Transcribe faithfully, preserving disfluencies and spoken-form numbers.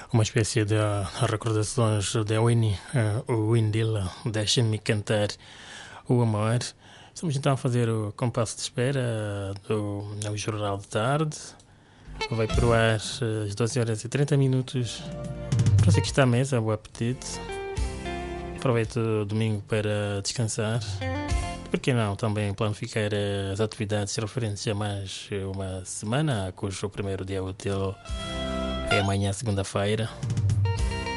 uma espécie de recordações de Winnie, uh, o Windila, Deixem-me Cantar o Amor. Estamos então a fazer o compasso de espera do, do Jornal de Tarde. Vai para o ar às doze horas e trinta minutos. Para você que está à mesa, bom apetite. Aproveite o domingo para descansar. Por que não também planificar as atividades referentes a mais uma semana, cujo primeiro dia útil é amanhã, segunda-feira.